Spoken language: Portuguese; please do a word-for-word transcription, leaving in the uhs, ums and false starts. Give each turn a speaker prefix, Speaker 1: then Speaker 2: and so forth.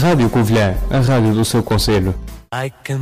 Speaker 1: Rádio Covilhã, a rádio do seu concelho.
Speaker 2: I can